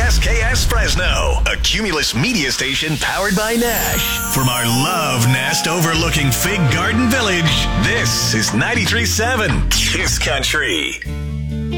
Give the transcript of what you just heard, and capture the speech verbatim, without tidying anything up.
S K S Fresno, a Cumulus media station powered by Nash. From our love nest overlooking Fig Garden Village, this is ninety-three point seven Kiss Country.